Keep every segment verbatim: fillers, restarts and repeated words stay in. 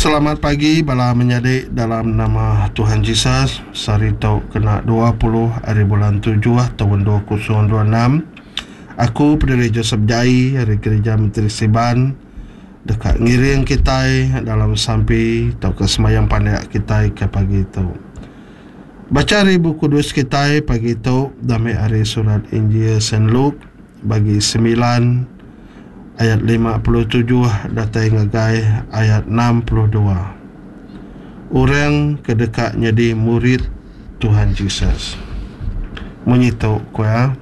Selamat pagi, bala menyadik dalam nama Tuhan Yesus. Sari tau kena dua puluh hari bulan tujuh tahun dua ribu dua puluh enam. Aku pendiri Joseph Jai dari Gereja Menteri Siban dekat ngiring kita dalam sampai tau ke semayang pandai kita ke pagi itu. Baca hari buku kudus kita pagi itu damai hari surat Injil Saint Luke bagi sembilan ayat lima puluh tujuh datai ngagai ayat enam puluh dua. Orang kedekatnya di murid Tuhan Yesus. Menyitu kuya.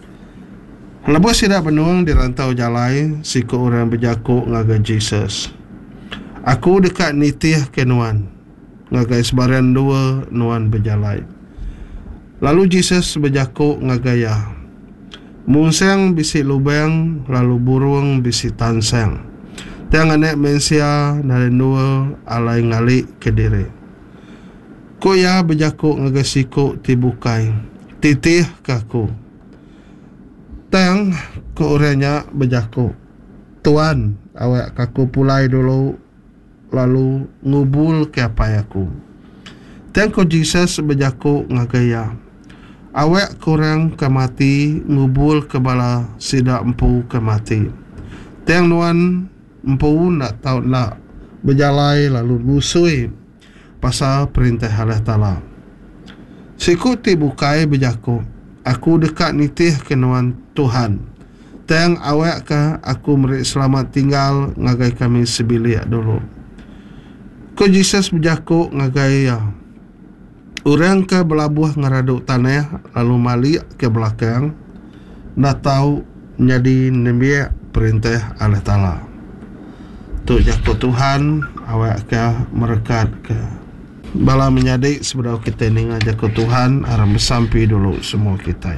Lepas tidak benuang di rantau jalai siku orang berjakuk ngagai Yesus. Aku dekat nitih ke nuan ngagai sebaran dua nuan berjalai. Lalu Yesus berjakuk ngagaya. Munseng bisi lubang, lalu burung bisi tanseng. Tiang anek mensia nalen dua alai ngalik ke diri. Kuya berjakuk ngagasiku tibukai, titih kaku. Tiang ke orangnya berjakuk. Tuan, awak kaku pulai dulu, lalu ngubul ke apa aku. Tiang ke Jesus berjakuk ngagaya. Awak kurang kemati ngubul ke bala sidak empu kemati. Tiang nuan empu nak tahu nak berjalai lalu busui pasal perintah Allah Ta'ala. Siku tibukai berjaku. Aku dekat nitih ke nuan Tuhan. Tiang awak ke aku merik selamat tinggal ngagai kami sebilik dulu. Ko Jesus berjaku ngagai ya. Orang ke belabuh ngeraduk tanah lalu malik ke belakang nak tahu jadi nabi perintah Allah Ta'ala. Tu jakut Tuhan awak ke merekat ke bala menyadik sebelum kita dengar jakut Tuhan aram bersampai dulu semua kita.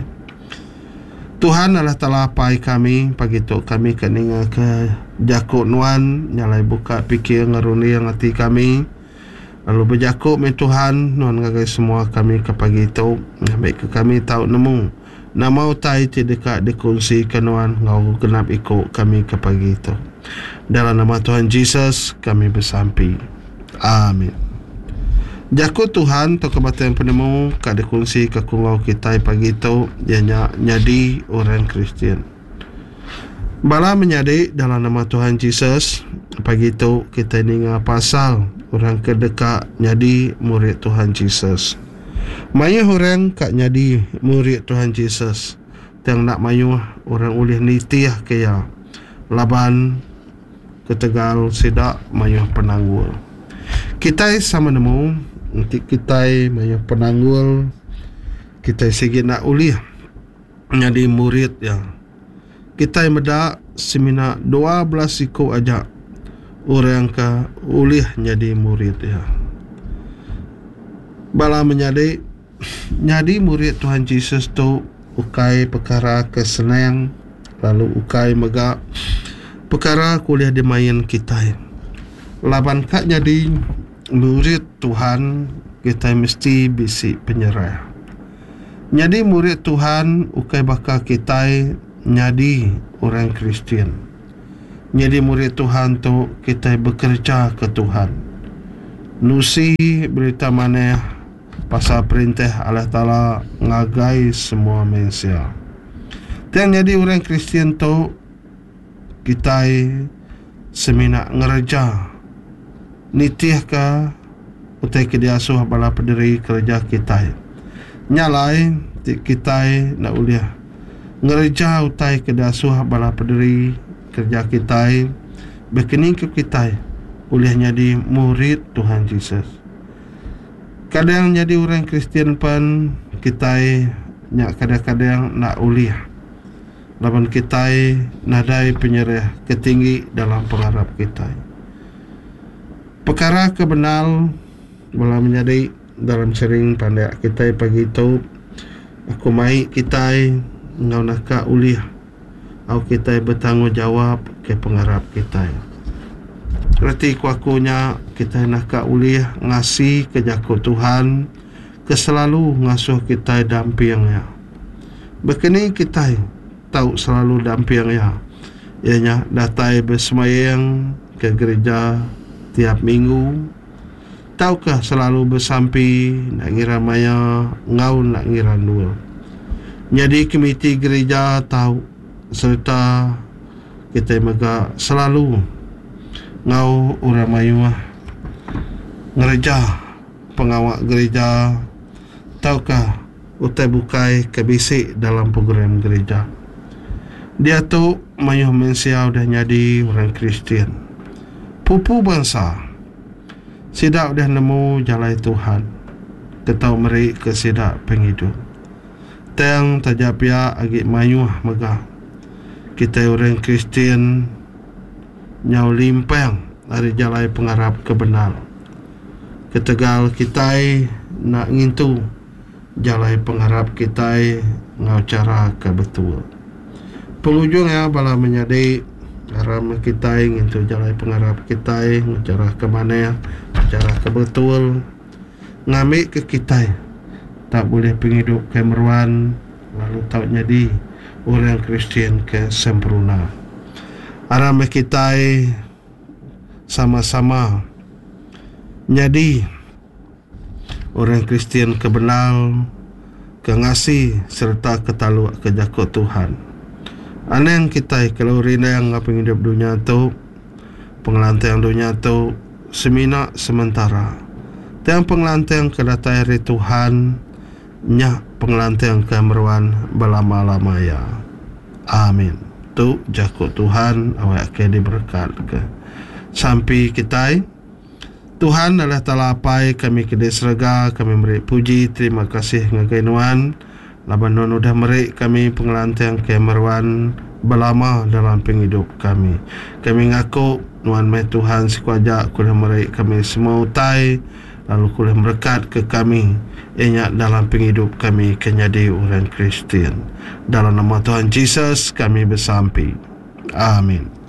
Tuhan Allah Ta'ala pai kami pagi tu kami ke dengar ke jakut nuan nyalai buka fikir ngeruni yang hati kami. Lalu berjakuk me Tuhan nuan ngagai semua kami ke pagi itu ambil ke kami tahu nemu nama utai tidak dikongsi ke nuan ngau genap ikut kami ke pagi itu. Dalam nama Tuhan Yesus kami bersampai. Amin. Jakuk Tuhan tu kebatan penemu ka dikongsi ke kungau kita pagi itu ianya nyadi orang Kristian. Bala menyadik dalam nama Tuhan Yesus pagi itu kita dengar pasal orang kedekat nyadi murid Tuhan Yesus. Mayu orang kak nyadi murid Tuhan Yesus. Yang nak mayu orang ulih nitih kaya laban ketegal sidak mayu penanggul. Kita sama nemu untuk kita mayu penanggul kita segi nak ulih nyadi murid ya. Kita medak semina dua belas siku aja orang ka ulih jadi murid ya. Bala menyadik nyadi murid Tuhan Yesus tu ukai perkara kesenang lalu ukai megak perkara kuliah dimain kita. Laban kak jadi murid Tuhan kita mesti bisi penyerah. Nyadi murid Tuhan ukai bakal kita nyadi orang Kristian. Jadi murid Tuhan tu kita bekerja ke Tuhan. Nusi berita mana pasal perintah Allah Ta'ala ngagai semua manusia. Dan jadi orang Kristian tu kita semina ngereja nitih ka utai ke diasuh bala pendiri kerja kita. Nyalai kita nak uliah ngereja utai ke diasuh bala pendiri kerja kita berkening ke kita olehnya di murid Tuhan Yesus. Kadang jadi orang Kristian pun kita nyak kadang-kadang nak uliah laban kita nadai penyerah ketinggi dalam pengharap kita. Perkara kebenal bola menjadi dalam sering pandai kita pagi itu aku mai kita ngau nak uliah au kita bertanggungjawab ke pengharap kita. Berarti kuakunya kita nak uliah ngasih ke jakut Tuhan ke selalu ngasuh kita dampingnya. Begini kita tahu selalu dampingnya. Ianya datai bersemayang ke gereja tiap minggu. Tahukah selalu bersampi nak ngira maya ngau nak ngira dua. Jadi komiti gereja tahu serta kita mega selalu ngau orang mayuah ngereja pengawak gereja. Tahukah utai bukai kebisik dalam program gereja. Dia tu mayuh mensiau dah jadi orang Kristian. Pupu bangsa sidak dah nemu jalan Tuhan. Ketau meri ke sidak pengidup. Teng tajapia agik mayuah megah. Kita orang Kristian nyau limpang dari jalan pengarap kebenar. Ketegal kita nak ngintu jalan pengarap kita ngau cara kebetul. Penghujungnya bala menyadi aram kita ngintu jalan pengarap kita ngau cara ke mana, cara kebetul. Ngambil ke kita tak boleh penghidup kemeruan lalu tak jadi orang Kristian ke sempurna. Aram kita sama-sama jadi orang Kristian kebenar, kengasih serta ketaluk kejakut Tuhan. Aneng kita kalau rina yang penghidup dunia tu, pengelantang dunia tu semina sementara. Tiang pengelantang kedatai hari Tuhan, nya pengelantang kemeruan belama-lama ya. Amin. Tu jakut Tuhan awak akan diberkat ke. Sampai kita Tuhan adalah talapai kami kedai serga, kami beri puji, terima kasih ngagainuan. Laban non udah meri kami pengelantang kemeruan belama dalam penghidup kami. Kami ngaku nuan mai Tuhan sekuaja kulah meri kami semua utai lalu kulah berkat ke kami inyak dalam penghidup kami kenyadi orang Kristian. Dalam nama Tuhan Yesus kami bersampi. Amin.